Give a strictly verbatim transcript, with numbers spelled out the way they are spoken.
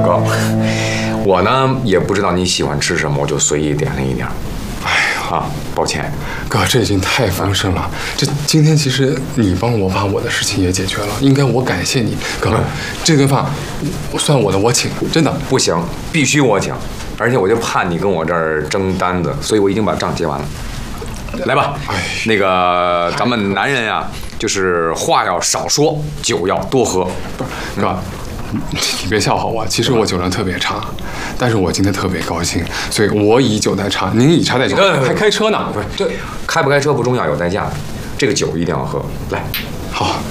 哥，我呢也不知道你喜欢吃什么，我就随意点了一点。哎呀，啊，抱歉， 哥，这已经太丰盛了。这今天其实你帮我把我的事情也解决了，应该我感谢你，哥。嗯、这顿饭算我的，我请，真的。 不行，必须我请，而且我就怕你跟我这儿争单子，所以我已经把账结完了。来吧，那个咱们男人呀，就是话要少说，酒要多喝。 不是，哥，你别笑话我。其实我酒量特别差，但是我今天特别高兴，所以我以酒代茶，您以茶代酒。还开车呢？ 不是，这开不开车不重要，有代驾的。这个酒一定要喝。来， 好。